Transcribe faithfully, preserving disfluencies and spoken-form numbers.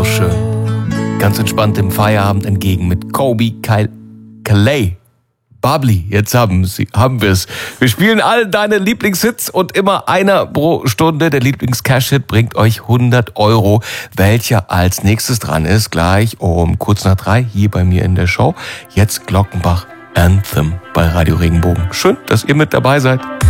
schön. Ganz entspannt im Feierabend entgegen mit Kobe Calais. Bubbly, jetzt haben sie, haben wir es. Wir spielen all deine Lieblingshits und immer einer pro Stunde. Der Lieblings-Cash-Hit bringt euch hundert Euro. Welcher als nächstes dran ist, gleich um kurz nach drei hier bei mir in der Show. Jetzt Glockenbach Anthem bei Radio Regenbogen. Schön, dass ihr mit dabei seid.